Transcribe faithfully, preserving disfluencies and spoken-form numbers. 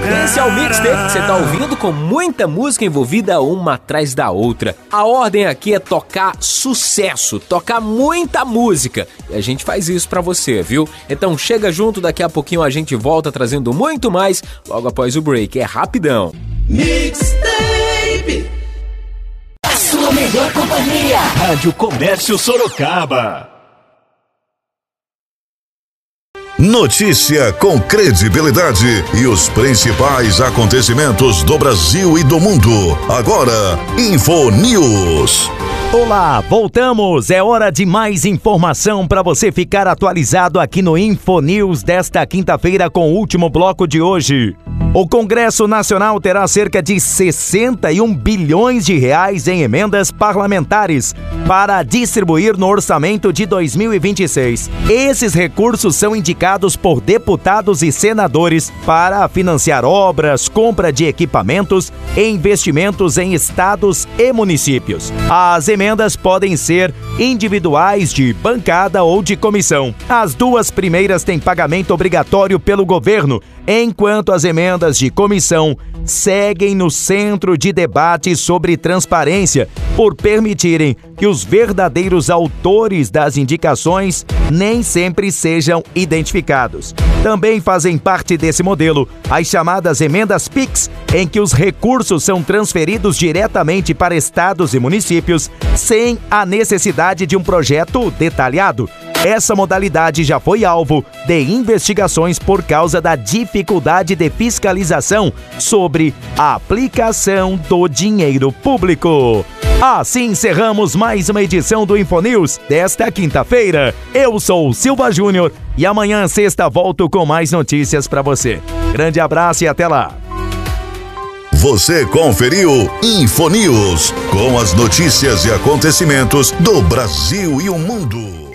Esse é o mixtape que você tá ouvindo, com muita música envolvida uma atrás da outra. A ordem aqui é tocar sucesso, tocar muita música. E a gente faz isso pra você, viu? Então chega junto, daqui a pouquinho a gente volta trazendo muito mais logo após o break. É rapidão. Mixtape, a sua melhor companhia. Rádio Comércio Sorocaba. Notícia com credibilidade e os principais acontecimentos do Brasil e do mundo. Agora, Infonews. Olá, voltamos. É hora de mais informação para você ficar atualizado aqui no Infonews desta quinta-feira com o último bloco de hoje. O Congresso Nacional terá cerca de sessenta e um bilhões de reais em emendas parlamentares para distribuir no orçamento de dois mil e vinte e seis. Esses recursos são indicados por deputados e senadores para financiar obras, compra de equipamentos e investimentos em estados e municípios. As emendas podem ser individuais, de bancada ou de comissão. As duas primeiras têm pagamento obrigatório pelo governo, enquanto as emendas de comissão seguem no centro de debate sobre transparência, por permitirem que os verdadeiros autores das indicações nem sempre sejam identificados. Também fazem parte desse modelo as chamadas emendas Pix, em que os recursos são transferidos diretamente para estados e municípios sem a necessidade de um projeto detalhado. Essa modalidade já foi alvo de investigações por causa da dificuldade de fiscalização sobre a aplicação do dinheiro público. Assim encerramos mais uma edição do Infonews desta quinta-feira. Eu sou o Silva Júnior e amanhã, sexta, volto com mais notícias para você. Grande abraço e até lá. Você conferiu Infonews, com as notícias e acontecimentos do Brasil e o mundo.